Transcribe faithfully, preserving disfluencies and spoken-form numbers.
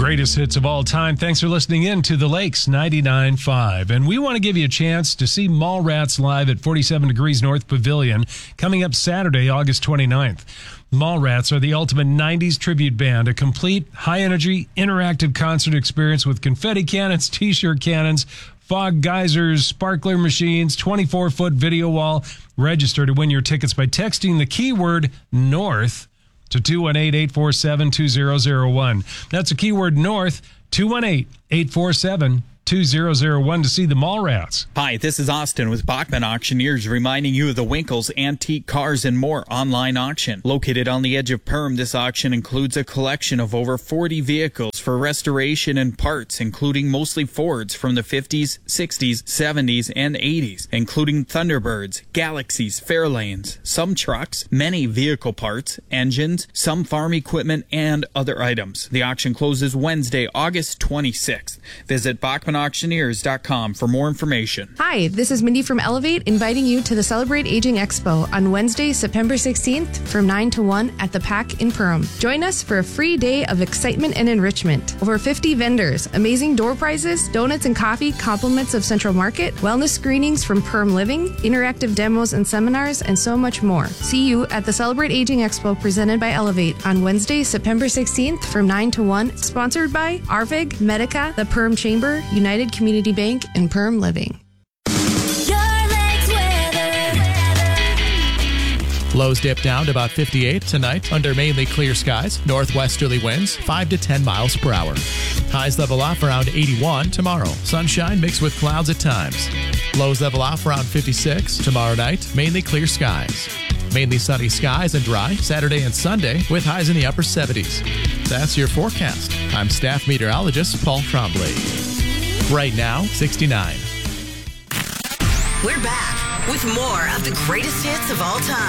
greatest hits of all time. Thanks for listening in to The Lakes ninety-nine point five. And we want to give you a chance to see Mallrats live at forty-seven Degrees North Pavilion coming up Saturday, August twenty-ninth. Mallrats are the ultimate nineties tribute band, a complete, high-energy, interactive concert experience with confetti cannons, T-shirt cannons, fog geysers, sparkler machines, twenty-four foot video wall. Register to win your tickets by texting the keyword NORTH to two one eight, eight four seven, two zero zero one. That's a keyword NORTH, two one eight, eight four seven, two zero zero one to see the Mallrats. Hi, this is Austin with Bachman Auctioneers, reminding you of the Winkles Antique Cars and More online auction. Located on the edge of Perm, this auction includes a collection of over forty vehicles for restoration and parts, including mostly Fords from the fifties, sixties, seventies, and eighties, including Thunderbirds, Galaxies, Fairlanes, some trucks, many vehicle parts, engines, some farm equipment, and other items. The auction closes Wednesday, August twenty-sixth. Visit Bachman auctioneers dot com for more information. Hi, this is Mindy from Elevate, inviting you to the Celebrate Aging Expo on Wednesday, September sixteenth from nine to one at the Pack in Perham. Join us for a free day of excitement and enrichment. Over fifty vendors, amazing door prizes, donuts and coffee, compliments of Central Market, wellness screenings from Perham Living, interactive demos and seminars, and so much more. See you at the Celebrate Aging Expo presented by Elevate on Wednesday, September sixteenth from nine to one, sponsored by Arvig, Medica, the Perham Chamber, United Community Bank, and Perham Living. Lows dip down to about fifty-eight tonight under mainly clear skies. Northwesterly winds five to ten miles per hour. Highs level off around eighty-one tomorrow. Sunshine mixed with clouds at times. Lows level off around fifty-six. Tomorrow night, mainly clear skies. Mainly sunny skies and dry Saturday and Sunday with highs in the upper seventies. That's your forecast. I'm staff meteorologist Paul Trombley. Right now, sixty-nine. We're back with more of the greatest hits of all time.